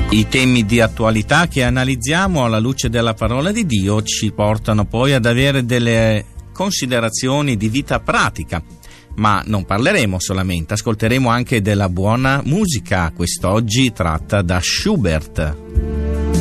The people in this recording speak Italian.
I temi di attualità che analizziamo alla luce della parola di Dio ci portano poi ad avere delle considerazioni di vita pratica, ma non parleremo solamente, ascolteremo anche della buona musica, quest'oggi tratta da Schubert.